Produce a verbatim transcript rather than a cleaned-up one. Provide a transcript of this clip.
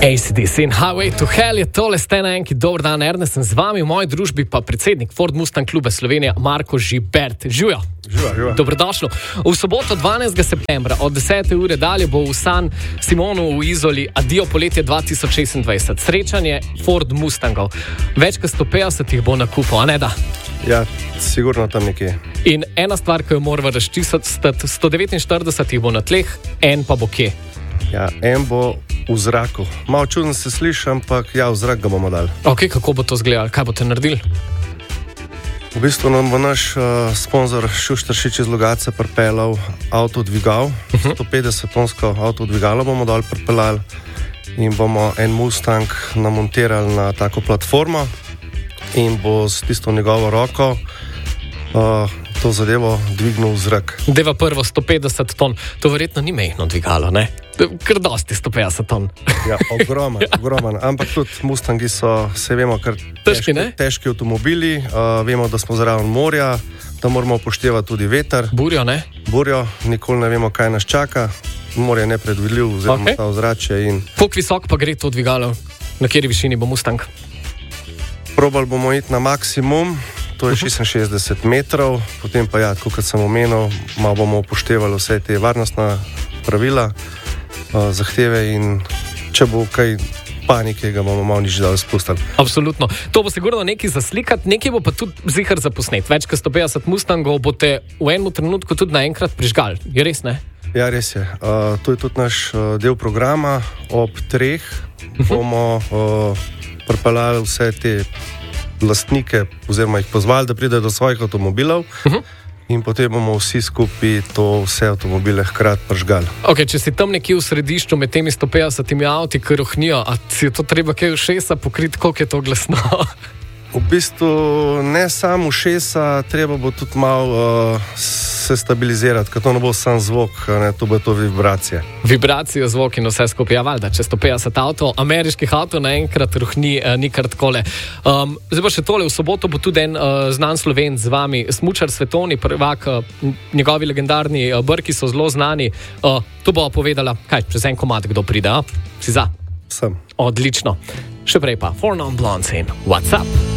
A C D C in Highway to Hell je tole, ste na enki, dober dan, Ernest, sem z vami, v moji družbi pa predsednik Ford Mustang kluba Slovenija, Marko Žibert. Živijo. Živa, živa. Dobrodošlo. V soboto dvanajstega septembra od desete ure dalje bo v San Simonu v Izoli Adijo poletje dva tisoč šestindvajset. Srečanje Ford Mustangov. Več kot sto petdeset jih bo na kupu, a ne da? Ja, sigurno tam nekje. In ena stvar, ki jo moramo razčistiti, sto devetinštirideset jih bo na tleh, en pa bo kje? Ja, en bo v zraku. Malo čudno se sliši, ampak ja, v zrak ga bomo dali. Ok, kako bo to izgledalo? Kaj boste naredili? V bistvu nam bo naš uh, sponzor Šuštaršič iz Logatca pripeljal avtodvigal. Uh-huh. sto petdeset tonsko avtodvigalo bomo dol pripeljali in bomo en Mustang namontirali na tako platformo in bo s tisto njegovo roko uh, to zadevo dvignil v zrak. Deva prvo sto petdeset ton. To verjetno ni mehno dvigalo, ne? Kar dosti sto petdeset ton. Ja, ogromen, ogromen. Ampak tudi Mustangi so, se vemo, kar težki, težki, težki avtomobili. Uh, vemo, da smo zraven morja, da moramo upoštevati tudi veter. Burjo, ne? Burjo, nikoli ne vemo, kaj nas čaka. Morje je nepredvidljiv, oziroma Okay. ta ozračje. In Koliko visok pa gre to dvigalo? Na kateri višini bo Mustang? probali bomo iti na maksimum, to je šestinšestdeset metrov, potem pa ja, kot sem omenil, malo bomo upoštevali vse te varnostna pravila, uh, zahteve in če bo kaj panike, ga bomo malo nič dal spustili. Absolutno. To bo sigurno nekaj za slikati, nekaj bo pa tudi zihar za posnet. Več kot sto petdeset Mustangov boste v enem trenutku tudi naenkrat prižgali. Je res, ne? Ja, res je. Uh, to je tudi naš uh, del programa. Ob treh bomo uh, pripeljali vse te lastnike, oziroma jih pozvali, da pridejo do svojih avtomobilov. Uh-huh. In potem bomo vsi skupaj to vse avtomobile hkrati prižgali. Okay, če si tam nekje v središču med temi sto petdesetimi avti, ki rohnijo, a si je to treba kaj ušesa pokriti, koliko je to glasno? V bistvu ne samo ušesa, treba bo tudi malo uh, se stabilizirati, ker to ne bo sam zvok, ne, to bo to vibracije. Vibracijo, zvok in vse skupaj. Ja, valjda, če sto petdeset avtov, ameriških avtov naenkrat rohni, eh, ni kar takole. Um, zdaj pa še tole, v soboto bo tudi en uh, znan Slovenc z vami, smučar svetovni prvak, uh, njegovi legendarni uh, brki so zelo znani. Uh, to bo povedala, kaj, čez en komad, kdo pride, a? Si za? Sem. Odlično. Še prej pa, Four Non Blondes in What's Up?